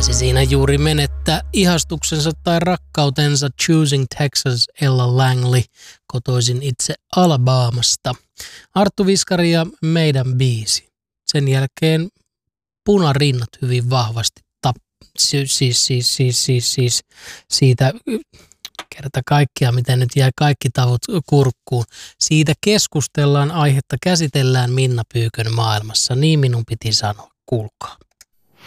taisi siinä juuri menettää ihastuksensa tai rakkautensa Choosing Texas Ella Langley, kotoisin itse Alabamasta. Arttu Viskari ja Meidän biisi. Sen jälkeen Punarinnat hyvin vahvasti siitä kerta kaikkia, miten nyt jäi kaikki tavut kurkkuun. Siitä keskustellaan, aihetta käsitellään Minna Pyykön maailmassa. Niin minun piti sanoa, kuulkaa.